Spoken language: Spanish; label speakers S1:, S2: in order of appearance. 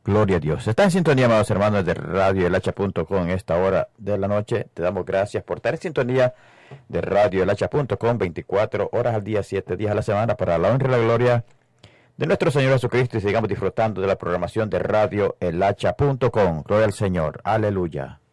S1: Gloria a Dios. Está en sintonía, amados hermanos, de radioelhacha.com en esta hora de la noche. Te damos gracias por estar en sintonía de radioelhacha.com 24 horas al día, 7 días a la semana, para la honra y la gloria de nuestro Señor Jesucristo, y sigamos disfrutando de la programación de radioelhacha.com. Gloria al Señor. Aleluya.